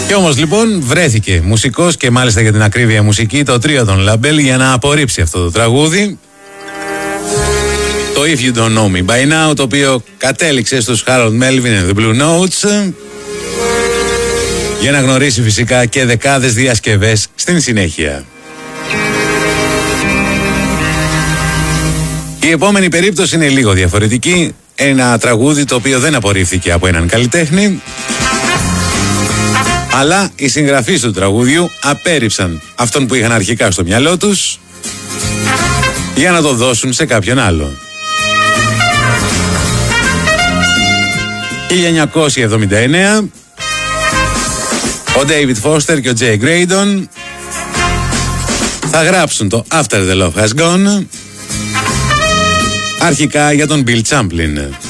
Και όμως λοιπόν βρέθηκε μουσικός και μάλιστα για την ακρίβεια μουσική το τρίο των Λαμπέλ για να απορρίψει αυτό το τραγούδι. Το If You Don't Know Me By Now, το οποίο κατέληξε στους Harold Melvin and the Blue Notes για να γνωρίσει φυσικά και δεκάδες διασκευές στην συνέχεια. Η επόμενη περίπτωση είναι λίγο διαφορετική. Ένα τραγούδι το οποίο δεν απορρίφθηκε από έναν καλλιτέχνη, αλλά οι συγγραφείς του τραγούδιου απέρριψαν αυτόν που είχαν αρχικά στο μυαλό τους για να το δώσουν σε κάποιον άλλο. 1979, ο David Foster και ο Jay Graydon θα γράψουν το After the Love Has Gone, αρχικά για τον Bill Champlin.